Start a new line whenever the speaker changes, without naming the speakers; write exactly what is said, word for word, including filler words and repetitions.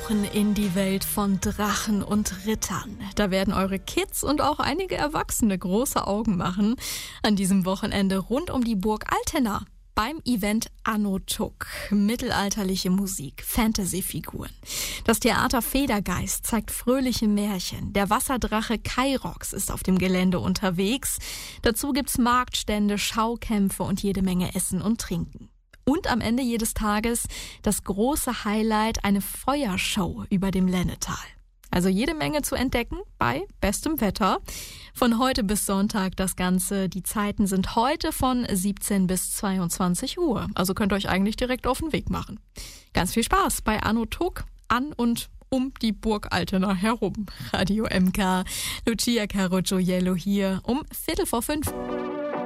eintauchen in die Welt von Drachen und Rittern. Da werden eure Kids und auch einige Erwachsene große Augen machen. An diesem Wochenende rund um die Burg Altena. Beim Event Anno Tuck. Mittelalterliche Musik, Fantasyfiguren. Das Theater Federgeist zeigt fröhliche Märchen. Der Wasserdrache Kairox ist auf dem Gelände unterwegs. Dazu gibt's Marktstände, Schaukämpfe und jede Menge Essen und Trinken. Und am Ende jedes Tages das große Highlight, eine Feuershow über dem Lennetal. Also jede Menge zu entdecken bei bestem Wetter. Von heute bis Sonntag das Ganze. Die Zeiten sind heute von siebzehn bis zweiundzwanzig Uhr. Also könnt ihr euch eigentlich direkt auf den Weg machen. Ganz viel Spaß bei Anno Tuck an und um die Burg Altena herum. Radio M K, Lucia Carocciello hier um Viertel vor fünf.